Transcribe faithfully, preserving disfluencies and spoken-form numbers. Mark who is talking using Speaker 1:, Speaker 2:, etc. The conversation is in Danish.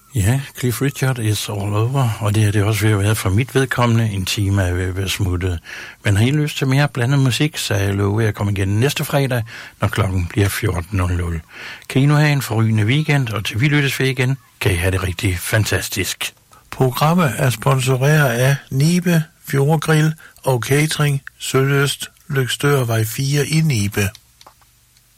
Speaker 1: Ja, Cliff Richard is all over, og det har det også ved at være for mit vedkommende. En time er ved at være smuttet. Men har I lyst til mere blandet musik, så jeg lover at komme igen næste fredag, når klokken bliver fjorten nul nul. Kan I nu have en forrygende weekend, og til vi lyttes ved igen, kan I have det rigtig fantastisk.
Speaker 2: Programmet er sponsoreret af Nibe, Fjordgrill og Catering, Søløst, Løgstørvej fire i Nibe.